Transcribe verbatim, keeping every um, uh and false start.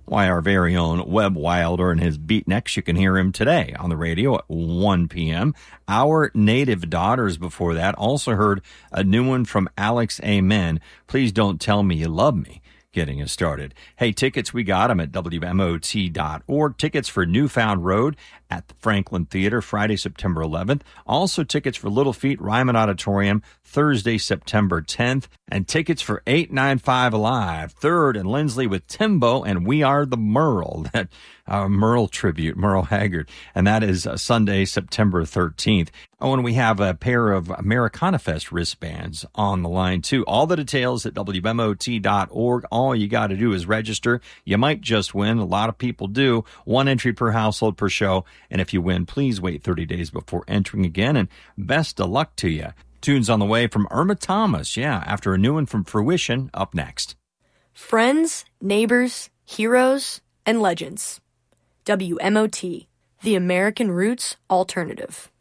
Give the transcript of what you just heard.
Why, our very own Webb Wilder and his beatniks. You can hear him today on the radio at one p.m. Our Native Daughters before that. Also heard a new one from Alex Amen. Please Don't Tell Me You Love Me. Getting us started. Hey, tickets, we got them at W M O T dot org. Tickets for Newfound Road at the Franklin Theater, Friday, September eleventh. Also tickets for Little Feat Ryman Auditorium, Thursday, September tenth. And tickets for eight ninety-five Alive, third and Lindsley with Timbo and We Are the Merle. That uh, Merle tribute, Merle Haggard. And that is uh, Sunday, September thirteenth. Oh, and we have a pair of Americana Fest wristbands on the line, too. All the details at W M O T dot org. All you got to do is register. You might just win. A lot of people do. One entry per household per show. And if you win, please wait thirty days before entering again. And best of luck to you. Tunes on the way from Irma Thomas. Yeah, after a new one from Fruition up next. Friends, neighbors, heroes, and legends. W M O T, the American Roots Alternative.